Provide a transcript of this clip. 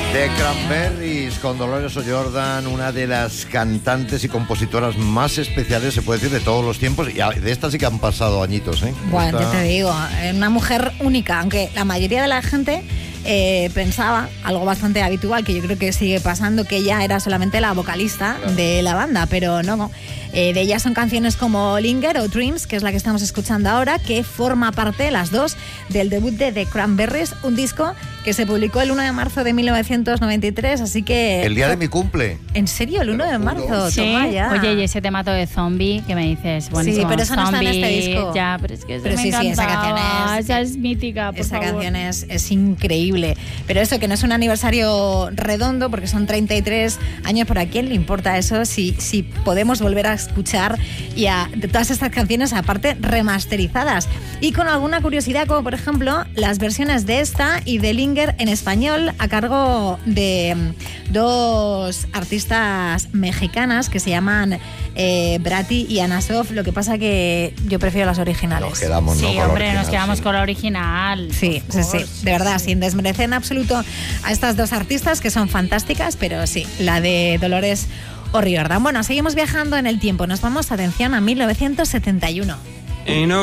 The Cranberries con Dolores O'Riordan, una de las cantantes y compositoras más especiales, se puede decir, de todos los tiempos. Y de estas sí que han pasado añitos, ¿eh? Bueno, ya te digo, una mujer única, aunque la mayoría de la gente pensaba, algo bastante habitual, que yo creo que sigue pasando, que ella era solamente la vocalista de la banda, pero no. De ella son canciones como Linger o Dreams, que es la que estamos escuchando ahora, que forma parte, las dos, del debut de The Cranberries, un disco que se publicó el 1 de marzo de 1993, así que... El día de mi cumple. ¿En serio? ¿El 1 de marzo? Sí. Toma ya. Oye, y ese temazo de Zombie, que me dices, bueno, sí, pero eso no está en este disco. Ya, pero es que pero sí, esa canción esa es mítica, por esa favor. canción es increíble. Pero eso, que no es un aniversario redondo, porque son 33 años, ¿pero a quién le importa eso? Si podemos volver a escuchar de todas estas canciones, aparte remasterizadas. Y con alguna curiosidad, como por ejemplo, las versiones de esta y de Linger en español, a cargo de dos artistas mexicanas que se llaman Brati y Ana Sof. Lo que pasa que yo prefiero las originales. Nos quedamos, sí, ¿no? Con hombre, la nos quedamos sí. con la original. Sí, de verdad, sin desmerecer en absoluto a estas dos artistas que son fantásticas, pero sí, la de Dolores O'Riordan. Bueno, seguimos viajando en el tiempo. Nos vamos, atención, a 1971.